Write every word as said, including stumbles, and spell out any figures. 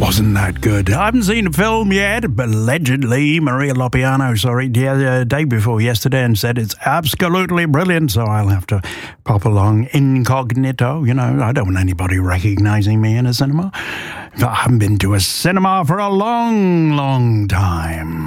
wasn't that good. I haven't seen the film yet, but allegedly Maria Lopiano saw it the other day before yesterday and said it's absolutely brilliant, so I'll have to pop along incognito. You know, I don't want anybody recognizing me in a cinema. I haven't been to a cinema for a long, long time.